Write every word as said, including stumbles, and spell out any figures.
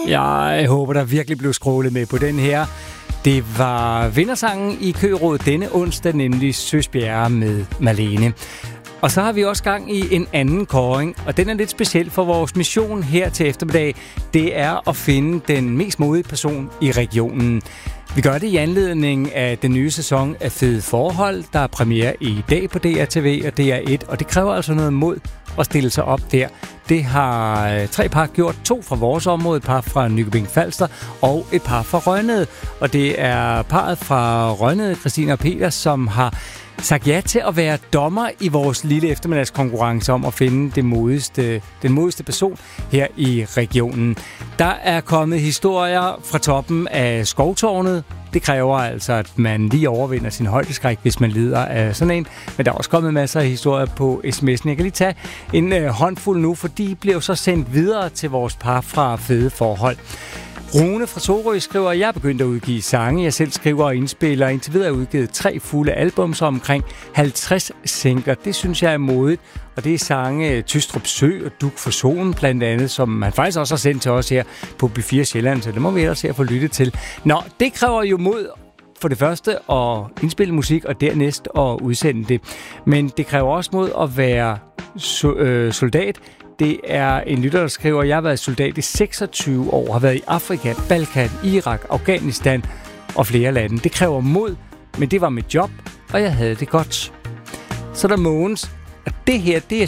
Jeg håber, der virkelig blev scrollet med på den her. Det var vindersangen i Kørådet denne onsdag, nemlig Søsbjerre med Marlene. Og så har vi også gang i en anden kåring, og den er lidt speciel, for vores mission her til eftermiddag, det er at finde den mest modige person i regionen. Vi gør det i anledning af den nye sæson af Fede Forhold, der er premiere i dag på D R T V og D R et, og det kræver altså noget mod at stille sig op der. Det har tre par gjort, to fra vores område, et par fra Nykøbing Falster og et par fra Rønnede. Og det er parret fra Rønnede, Christina og Peter, som har sagt ja til at være dommer i vores lille eftermiddagskonkurrence om at finde det modigste, den modigste person her i regionen. Der er kommet historier fra toppen af Skovtårnet. Det kræver altså, at man lige overvinder sin højdeskræk, hvis man lider af sådan en. Men der er også kommet masser af historier på sms'en. Jeg kan lige tage en øh, håndfuld nu, for de bliver så sendt videre til vores par fra Fede Forhold. Rune fra Sorø skriver, at jeg er begyndt at udgive sange. Jeg selv skriver og indspiller. Indtil videre har jeg udgivet tre fulde albums og omkring halvtreds singler. Det synes jeg er modigt. Og det er sange Tystrup Sø og Duk for Solen blandt andet, som han faktisk også har sendt til os her på B fire Sjælland. Så det må vi ellers se at få lyttet til. Nå, det kræver jo mod for det første at indspille musik og dernæst at udsende det. Men det kræver også mod at være so- øh, soldat. Det er en lytter, der skriver, at jeg har været soldat i seksogtyve år, har været i Afrika, Balkan, Irak, Afghanistan og flere lande. Det kræver mod, men det var mit job, og jeg havde det godt. Så der Mogens, og det her, det er